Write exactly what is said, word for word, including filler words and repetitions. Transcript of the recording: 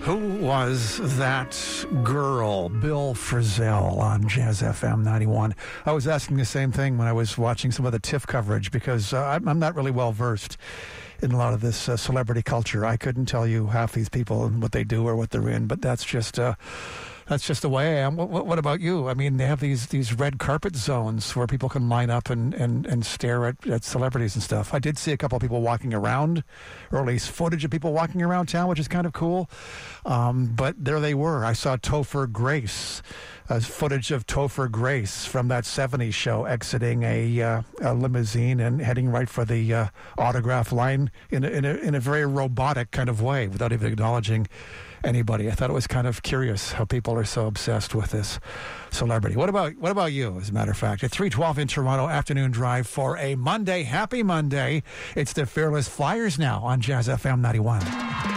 Who was that girl? Bill Frisell on Jazz F M ninety-one. I was asking the same thing when I was watching some of the TIFF coverage because uh, I'm, I'm not really well versed in a lot of this uh, celebrity culture. I couldn't tell you half these people and what they do or what they're in, but that's just uh, that's just the way I am. What, what, what about you? I mean, they have these these red carpet zones where people can line up and, and, and stare at, at celebrities and stuff. I did see a couple of people walking around, or at least footage of people walking around town, which is kind of cool. Um, but there they were. I saw Topher Grace, uh, footage of Topher Grace from that seventies show exiting a, uh, a limousine and heading right for the uh, autograph line in a, in, a, in a very robotic kind of way without even acknowledging anybody. I thought it was kind of curious how people are so obsessed with this celebrity. What about what about you, as a matter of fact? At three twelve in Toronto, afternoon drive for a Monday. Happy Monday. It's the Fearless Flyers now on Jazz F M ninety-one.